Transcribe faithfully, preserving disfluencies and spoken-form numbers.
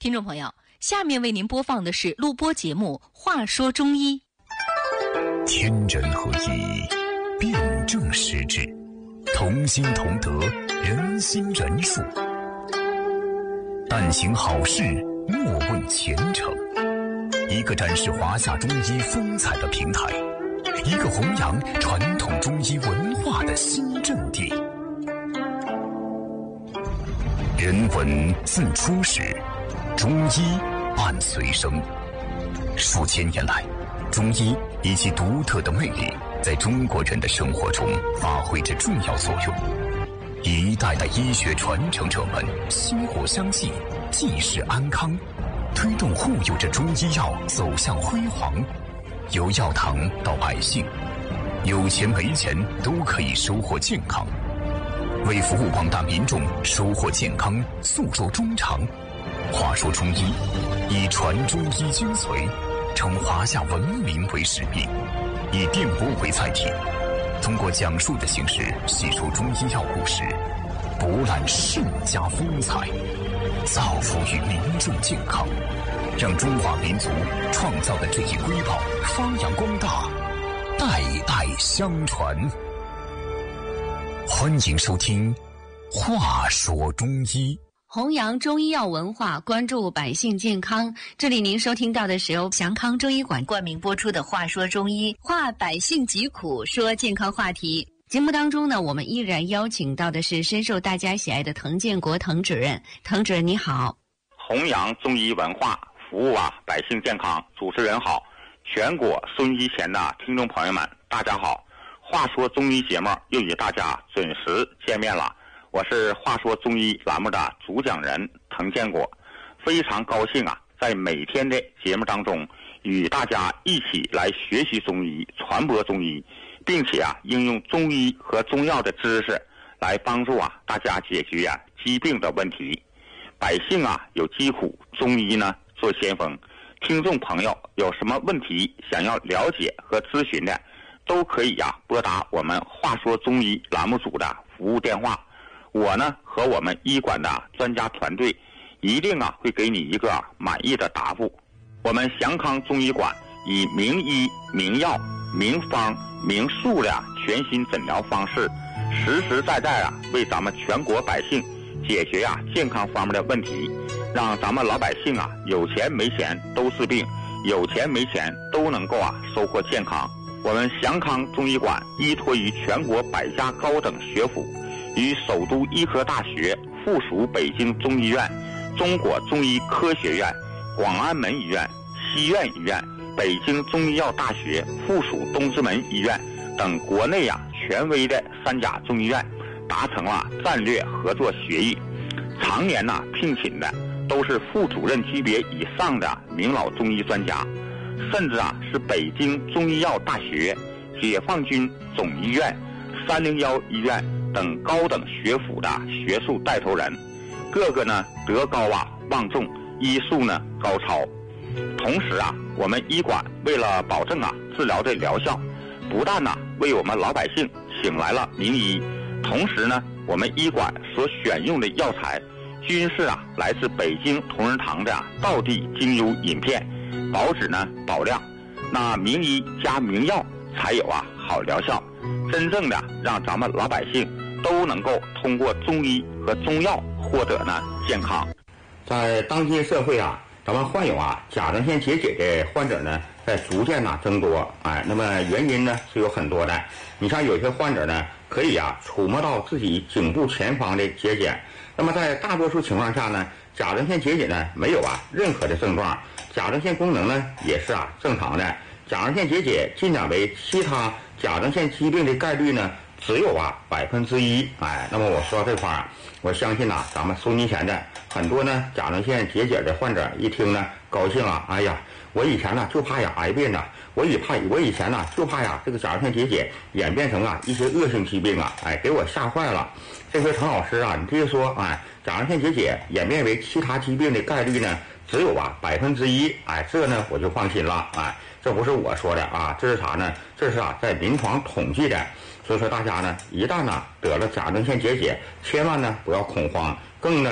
听众朋友，下面为您播放的是录播节目《话说中医》。 天人合一，辩证施治，同心同德，人心仁术。但行好事，莫问前程。一个展示华夏中医风采的平台，一个弘扬传统中医文化的新阵地。人文自初始，中医伴随生。数千年来，中医以其独特的魅力，在中国人的生活中发挥着重要作用。一代代医学传承者们薪火相继，济世安康，推动护佑着中医药走向辉煌。由药堂到百姓，有钱没钱都可以收获健康。为服务广大民众收获健康，诉说衷肠。话说中医，以传中医精髓，称华夏文明为使命，以电波为载体，通过讲述的形式细说中医药故事，博览世家风采，造福于民众健康，让中华民族创造的这一瑰宝发扬光大，代代相传。欢迎收听《话说中医》， 弘扬中医药文化，关注百姓健康。这里您收听到的是由祥康中医馆冠名播出的《话说中医》，话百姓疾苦，说健康话题。节目当中呢，我们依然邀请到的是深受大家喜爱的滕建国滕主任。滕主任你好。 弘扬中医文化，服务啊百姓健康。主持人好，全国收音机前的听众朋友们大家好。话说中医节目又与大家准时见面了，我是话说中医栏目的主讲人滕建国，非常高兴啊，在每天的节目当中与大家一起来学习中医，传播中医，并且啊应用中医和中药的知识来帮助啊大家解决啊疾病的问题。百姓啊有疾苦，中医呢做先锋。听众朋友有什么问题想要了解和咨询的，都可以呀、啊、拨打我们话说中医栏目组的服务电话。我呢和我们医馆的专家团队一定啊会给你一个满意的答复。我们祥康中医馆以名医、名药、名方、名术的全新诊疗方式，实实在在啊为咱们全国百姓解决呀、啊、健康方面的问题，让咱们老百姓啊有钱没钱都治病，有钱没钱都能够啊收获健康。我们祥康中医馆依托于全国百家高等学府，与首都医科大学附属北京中医院、中国中医科学院、广安门医院、西苑医院、北京中医药大学附属东直门医院等国内啊权威的三甲中医院达成了战略合作协议，常年呐、啊、聘请的都是副主任级别以上的名老中医专家，甚至啊是北京中医药大学、解放军总医院、三零幺医院等高等学府的学术带头人，个个呢德高啊望重，医术呢高超。同时啊，我们医馆为了保证啊治疗的疗效，不但呢为我们老百姓请来了名医，同时呢我们医馆所选用的药材均是啊来自北京同仁堂的道地精优饮片，保质呢保量。那名医加名药才有啊好疗效，真正的让咱们老百姓都能够通过中医和中药获得呢健康。 在当今社会啊，咱们患有啊甲状腺结节的患者呢在逐渐呢增多，哎，那么原因呢是有很多的。你像有些患者呢可以啊触摸到自己颈部前方的结节，那么在大多数情况下呢，甲状腺结节呢没有啊任何的症状，甲状腺功能呢也是啊正常的。甲状腺结节进展为其他甲状腺疾病的概率呢只有啊百分之一。哎，那么我说到这块儿，我相信呐、啊，咱们收音前的很多呢甲状腺结节的患者一听呢高兴啊，哎呀，我以前呢就怕呀癌变呐，我以怕我以前呢就怕呀这个甲状腺结节演变成啊一些恶性疾病啊，哎，给我吓坏了。这回滕老师啊，你这一说，哎，甲状腺结节演变为其他疾病的概率呢只有啊百分之一，哎，这呢我就放心了，哎，这不是我说的啊，这是啥呢？这是啊在临床统计的。所以说大家呢，一旦呢得了甲状腺结节，千万呢不要恐慌，更呢